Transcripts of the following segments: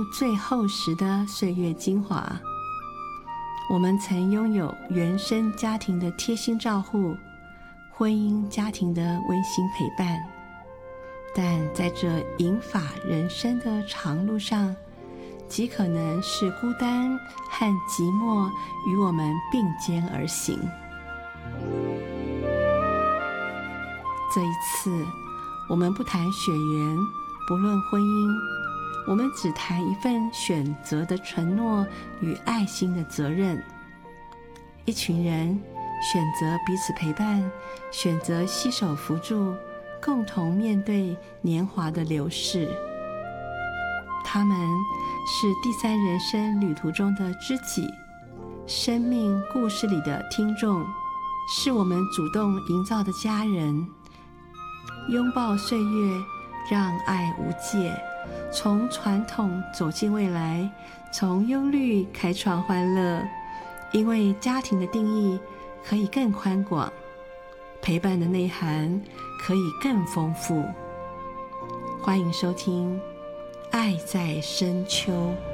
最厚实的岁月精华。我们曾拥有原生家庭的贴心照护，婚姻家庭的温馨陪伴，但在这银发人生的长路上，极可能是孤单和寂寞与我们并肩而行。这一次，我们不谈血缘，不论婚姻，我们只谈一份选择的承诺与爱心的责任。一群人选择彼此陪伴，选择携手扶助，共同面对年华的流逝。他们是第三人生旅途中的知己，生命故事里的听众，是我们主动营造的家人。拥抱岁月，让爱无界，从传统走进未来，从忧虑开创欢乐。因为家庭的定义可以更宽广，陪伴的内涵可以更丰富。欢迎收听《爱在深秋》。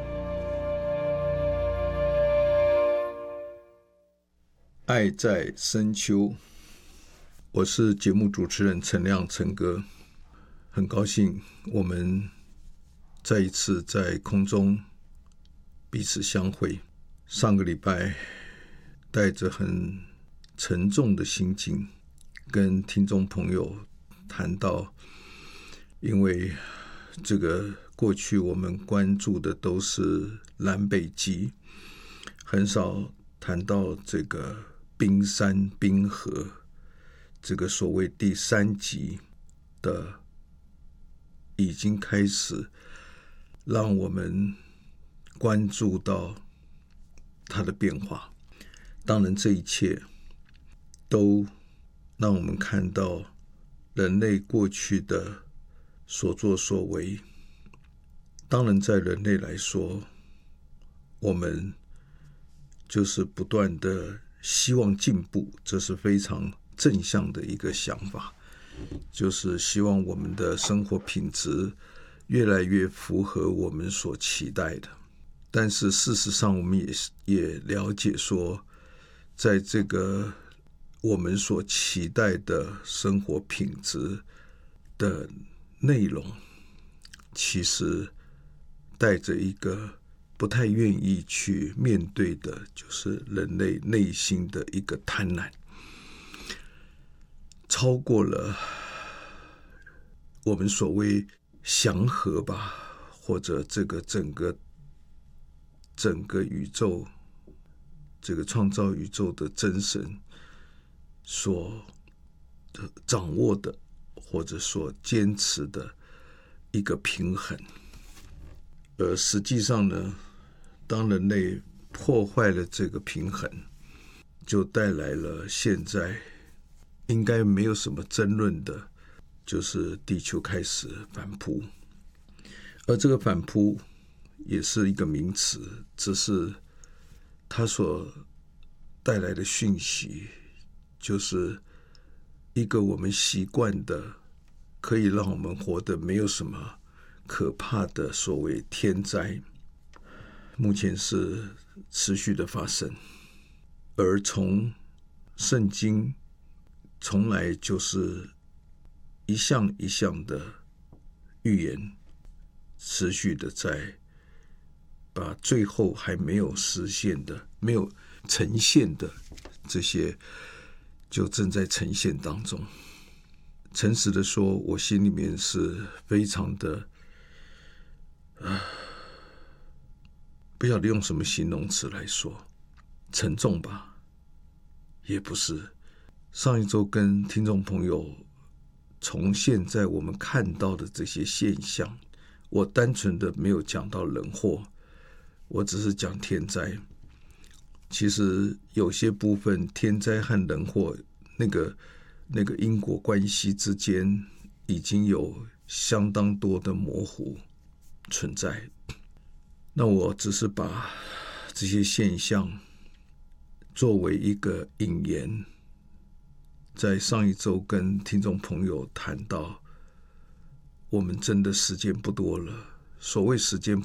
爱在深秋，我是节目主持人陈亮陈哥，很高兴我们再一次在空中彼此相会。上个礼拜带着很沉重的心情跟听众朋友谈到，因为这个过去我们关注的都是南北极，很少谈到这个冰山冰河，这个所谓第三极的已经开始让我们关注到它的变化。当然这一切都让我们看到人类过去的所作所为。当然在人类来说，我们就是不断的希望进步，这是非常正向的一个想法，就是希望我们的生活品质越来越符合我们所期待的。但是事实上我们也了解说，在这个我们所期待的生活品质的内容，其实带着一个不太愿意去面对的，就是人类内心的一个贪婪，超过了我们所谓祥和吧，或者这个整个宇宙，这个创造宇宙的真神所掌握的，或者所坚持的一个平衡。而实际上呢，当人类破坏了这个平衡，就带来了现在应该没有什么争论的，就是地球开始反扑。而这个反扑也是一个名词，只是它所带来的讯息，就是一个我们习惯的，可以让我们活得没有什么可怕的所谓天灾，目前是持续的发生。而从圣经从来就是一项一项的预言，持续的在把最后还没有实现的、没有呈现的这些，就正在呈现当中。诚实的说，我心里面是非常的不晓得用什么形容词来说，沉重吧，也不是。上一周跟听众朋友从现在我们看到的这些现象，我单纯的没有讲到人祸，我只是讲天灾。其实有些部分天灾和人祸那个因果关系之间已经有相当多的模糊存在。那我只是把这些现象作为一个引言，在上一周跟听众朋友谈到，我们真的时间不多了。所谓时间